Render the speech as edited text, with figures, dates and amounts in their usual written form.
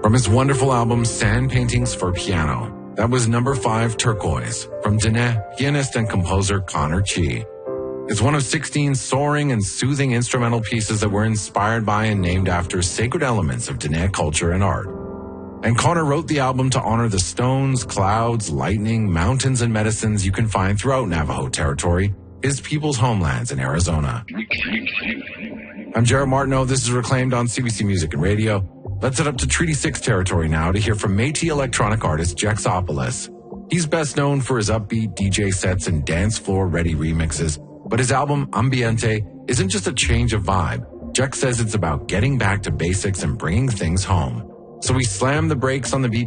From his wonderful album Sand Paintings for Piano, that was number 5, Turquoise, from Dene pianist and composer Connor Chi. It's one of 16 soaring and soothing instrumental pieces that were inspired by and named after sacred elements of Dene culture and art. And Connor wrote the album to honor the stones, clouds, lightning, mountains, and medicines you can find throughout Navajo territory, his people's homelands in Arizona. I'm Jared Martineau. This is Reclaimed on CBC Music and Radio. Let's head up to Treaty 6 territory now to hear from Métis electronic artist Jexopolis. He's best known for his upbeat DJ sets and dance floor ready remixes, but his album Ambiente isn't just a change of vibe. Jex says it's about getting back to basics and bringing things home. So we slam the brakes on the beat